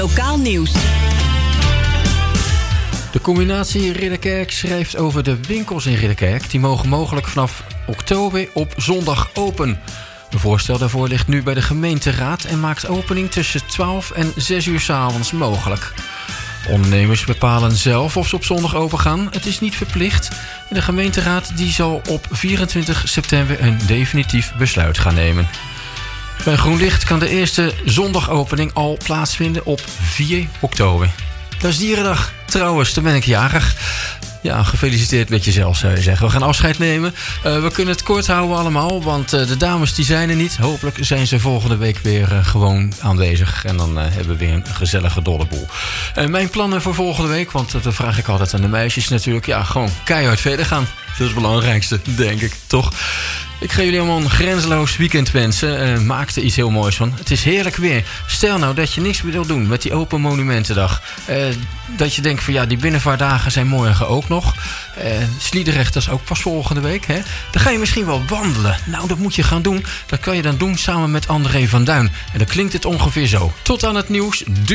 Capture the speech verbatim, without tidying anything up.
Lokaal nieuws. De combinatie Ridderkerk schrijft over de winkels in Ridderkerk. Die mogen mogelijk vanaf oktober op zondag open. Een voorstel daarvoor ligt nu bij de gemeenteraad en maakt opening tussen twaalf en zes uur 's avonds mogelijk. Ondernemers bepalen zelf of ze op zondag open gaan. Het is niet verplicht. En de gemeenteraad die zal op vierentwintig september een definitief besluit gaan nemen. Bij GroenLicht kan de eerste zondagopening al plaatsvinden op vier oktober. Dat is Dierendag. Trouwens, dan ben ik jarig. Ja, gefeliciteerd met jezelf, zou je zeggen. We gaan afscheid nemen. Uh, we kunnen het kort houden allemaal, want uh, de dames die zijn er niet. Hopelijk zijn ze volgende week weer uh, gewoon aanwezig. En dan uh, hebben we weer een gezellige dolleboel. Uh, mijn plannen voor volgende week, want uh, dat vraag ik altijd aan de meisjes natuurlijk. Ja, gewoon keihard verder gaan. Dat is het belangrijkste, denk ik, toch? Ik ga jullie allemaal een grenzeloos weekend wensen. Uh, maak er iets heel moois van. Het is heerlijk weer. Stel nou dat je niks meer wilt doen met die Open Monumentendag. Uh, dat je denkt van ja, die binnenvaartdagen zijn morgen ook nog. Uh, Sliedrecht is ook pas volgende week. Hè? Dan ga je misschien wel wandelen. Nou, dat moet je gaan doen. Dat kan je dan doen samen met André van Duin. En dan klinkt het ongeveer zo. Tot aan het nieuws.